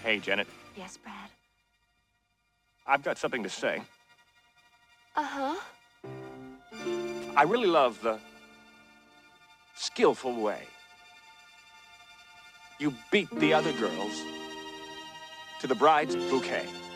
Hey, Janet, Yes, Brad? I've got something to say. Uh-huh. I really love the skillful way you beat the other girls to the bride's bouquet.